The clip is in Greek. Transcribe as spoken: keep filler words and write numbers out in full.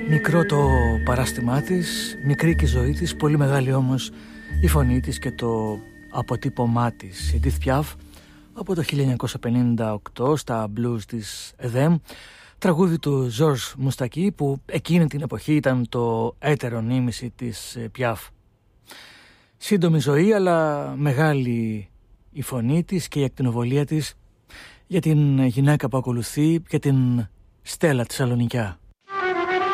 Μικρό το παράστημά της, μικρή και η ζωή της, πολύ μεγάλη όμως η φωνή της και το αποτύπωμά της. Η Edith Piaf από το χίλια εννιακόσια πενήντα οκτώ στα blues της Εδέμ, τραγούδι του Ζορζ Μουστακί που εκείνη την εποχή ήταν το έτερο νήμιση της Πιάφ. Σύντομη ζωή αλλά μεγάλη η φωνή της και η ακτινοβολία της για την γυναίκα που ακολουθεί και την Στέλλα της Σαλονικιά.